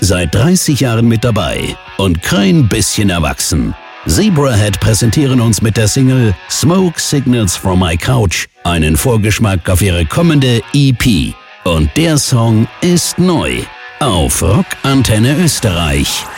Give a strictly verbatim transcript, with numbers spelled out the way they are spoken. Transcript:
Seit dreißig Jahren mit dabei und kein bisschen erwachsen. Zebrahead präsentieren uns mit der Single Smoke Signals from My Couch einen Vorgeschmack auf ihre kommende E P. Und der Song ist neu auf Rock Antenne Österreich.